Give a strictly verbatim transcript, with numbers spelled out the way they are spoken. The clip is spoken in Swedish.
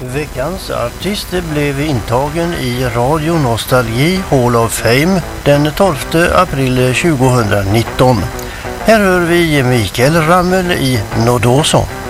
Veckans artist blev intagen i Radio Nostalgi Hall of Fame den tolfte april tjugonitton. Här hör vi Mikael Ramel i Nodoso.